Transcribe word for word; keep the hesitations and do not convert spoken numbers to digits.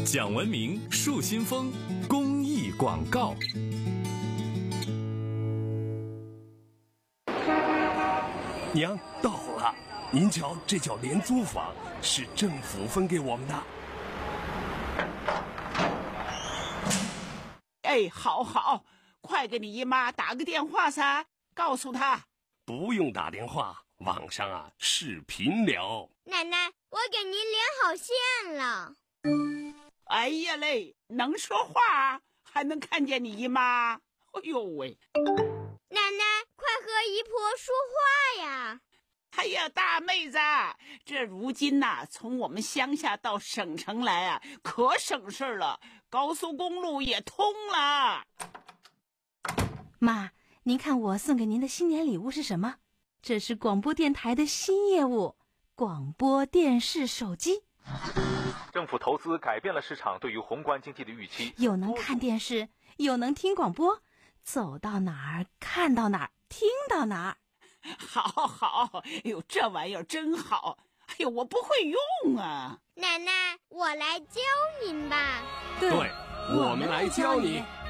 讲文明树新风公益广告。 娘，到了，您瞧，这叫廉租房，是政府分给我们的。 哎，好好，快给你姨妈打个电话噻，告诉她。 不用打电话，网上啊视频聊。 奶奶，我给您连好线了。 哎呀嘞，能说话还能看见你姨妈，哎呦喂！ 奶奶，快和姨婆说话呀！ 哎呀，大妹子，这如今呐、啊，从我们乡下到省城来啊，可省事了，高速公路也通了。 妈，您看我送给您的新年礼物是什么？这是广播电台的新业务——广播电视手机。 政府投资改变了市场对于宏观经济的预期， 又能看电视，又能听广播，走到哪儿看到哪儿，听到哪儿。 好好，哎呦，这玩意儿真好！哎呦，我不会用啊。 奶奶，我来教您吧。 对，我们来教你。